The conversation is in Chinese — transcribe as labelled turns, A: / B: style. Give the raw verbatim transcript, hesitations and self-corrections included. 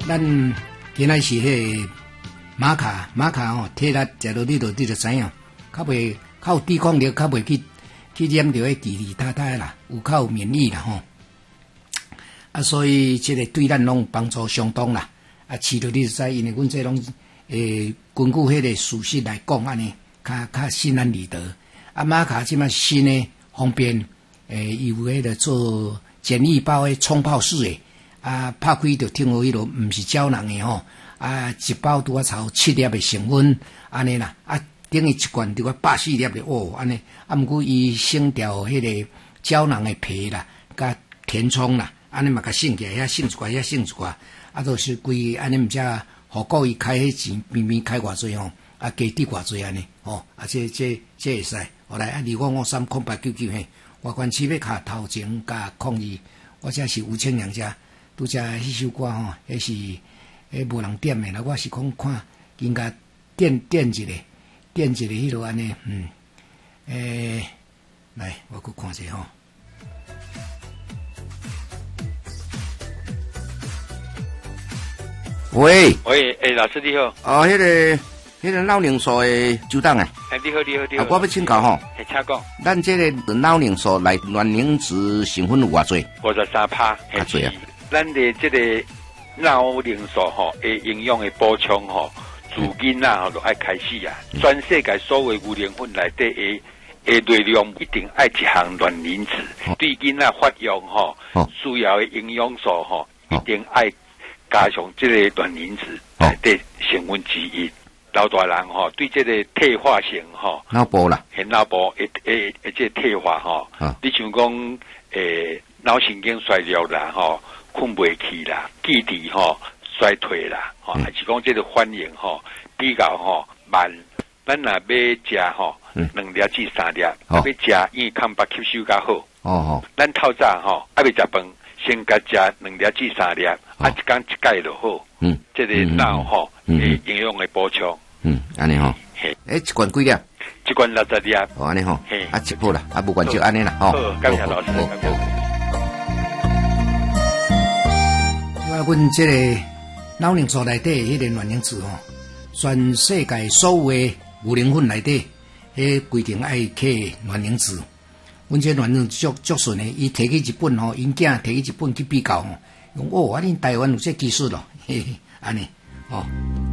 A: 咱今仔是迄个玛卡，玛卡吼，体力食落你就你就知影，较袂较有抵抗力，较袂去去染着迄滴滴答答啦，有较有免疫啦吼。啊，所以即个对咱拢帮助相当啦。啊，饲着你就知，因为阮这拢诶，根据迄个事实来讲安尼，较较心安理得。啊，玛卡即摆新诶方便，诶，有迄个做简易包诶冲泡式诶。啊，拍开就听有迄落，毋是胶囊诶吼。啊，一包拄啊超七粒诶成分，安尼啦。啊，等于一罐拄啊百四粒诶哦，安尼。啊，毋过伊省掉迄个胶囊诶皮啦，甲填充啦，安尼嘛甲省起来，遐省一寡，遐省一寡。啊，就是规安尼毋则，互故意开迄钱，明明开偌济吼，啊，加滴偌济安尼，吼，啊，这这这会使。后来啊，二五五三空八九九嘿，外观市要卡头前加抗议，我这是吴清良遮。拄则迄首歌吼，迄是迄无人点诶啦。我是讲看，应该点点一个，点一个迄落安尼，嗯，诶、欸，来，我去看者吼。喂
B: 喂，诶、欸，老师你好。
A: 哦，迄、那个，迄、那个脑凝素诶组长诶。
B: 诶，你好，你好，你好。
A: 啊，我要请教吼。
B: 诶，请讲。
A: 咱这个脑凝素内卵磷脂成分有偌济？
B: 五十三趴。
A: 较济啊。
B: 咱的这个脑凝素吼，诶，营养的补充吼，自囡仔吼就爱开始啊。嗯、全世界所有牛奶粉内底诶诶内容一定爱一项卵磷脂，哦、对囡仔发育吼，哦、需要的营养素吼，一定爱加上这个卵磷脂内底成分之一。老大人吼，对这个退化性吼，
A: 脑部啦，
B: 现脑部诶诶诶，这退化吼，啊、你像讲诶脑神经衰弱啦吼。困袂去啦，记忆吼衰退啦，吼、嗯，还是讲这个反应吼比较吼慢。咱若要食吼，两粒至三粒，哦、要食因为抗白吸收较好。哦哦，咱透早吼，还未食饭，先甲食两粒至三粒，哦、啊一天一盖就好。嗯，这个脑吼诶营养的补充。嗯，
A: 安尼吼。嘿，诶，一罐几粒？
B: 一罐六十粒。
A: 哦，安尼吼。嘿，啊，一好啦，啊，不管就安尼啦，吼。
B: 好，感谢老师。
A: 啊，阮这个脑凝素内底迄个卵磷脂吼，全世界所有的牛奶粉内底，迄规定爱刻卵磷脂。阮这卵磷脂足足顺的，伊摕去日本吼，因囝摕去日本去比较吼，用哦，啊，恁台湾有这技术咯，嘿嘿，安尼，哦。